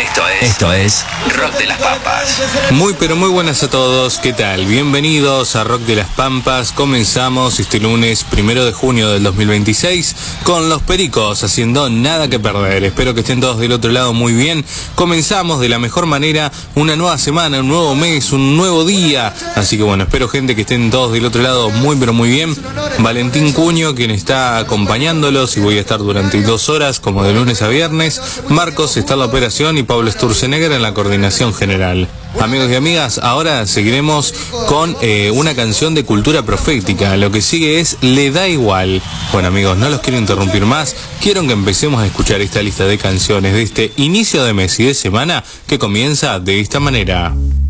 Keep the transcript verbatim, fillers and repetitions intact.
Esto es, Esto es Rock de las Pampas. Muy pero muy buenas a todos, ¿qué tal? Bienvenidos a Rock de las Pampas. Comenzamos este lunes primero de junio del dos mil veintiséis con Los Pericos haciendo Nada que Perder. Espero que estén todos del otro lado muy bien. Comenzamos de la mejor manera una nueva semana, un nuevo mes, un nuevo día. Así que bueno, espero gente que estén todos del otro lado muy pero muy bien. Valentín Cuño, quien está acompañándolos y voy a estar durante dos horas como de lunes a viernes. Marcos está en la operación y Pablo Sturzenegger en la coordinación general. Amigos y amigas, ahora seguiremos con eh, una canción de cultura profética. Lo que sigue es Le Da Igual. Bueno amigos, no los quiero interrumpir más. Quiero que empecemos a escuchar esta lista de canciones de este inicio de mes y de semana que comienza de esta manera.